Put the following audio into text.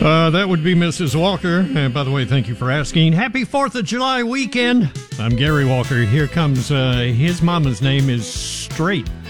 That would be Mrs. Walker. And by the way, thank you for asking. Happy 4th of July weekend. I'm Gary Walker. Here comes his mama's name is Straight.